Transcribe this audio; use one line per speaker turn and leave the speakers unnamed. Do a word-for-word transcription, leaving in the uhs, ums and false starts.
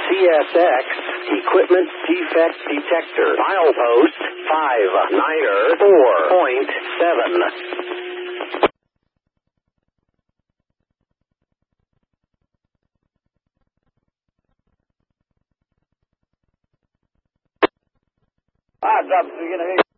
C S X Equipment Defect Detector. Milepost five niner four point seven.
Ah, Dubs, we're going to